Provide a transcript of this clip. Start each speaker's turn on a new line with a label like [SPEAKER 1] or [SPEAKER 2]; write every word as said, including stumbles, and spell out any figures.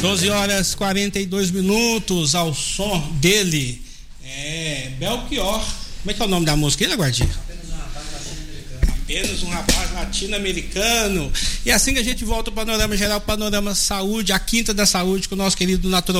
[SPEAKER 1] doze horas e quarenta e dois minutos ao som dele. É, Belchior. Como é que é o nome da música, né, Guardinha? Apenas um rapaz latino-americano. E assim que a gente volta ao Panorama Geral, Panorama Saúde, a Quinta da Saúde, com o nosso querido natural